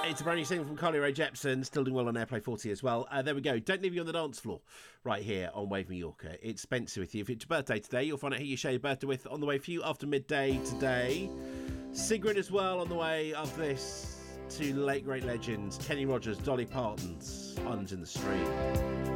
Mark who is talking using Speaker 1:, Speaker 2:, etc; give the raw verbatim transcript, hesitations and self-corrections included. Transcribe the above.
Speaker 1: It's a brand new single from Carly Rae Jepsen, still doing well on Airplay forty as well. Uh, there we go. Don't Leave You on the Dance Floor, right here on Wave Mallorca. It's Spencer with you. If it's your birthday today, you'll find out who you share your birthday with on the way for you after midday today. Sigrid as well on the way after this to late great legends Kenny Rogers, Dolly Parton's Islands in the Stream.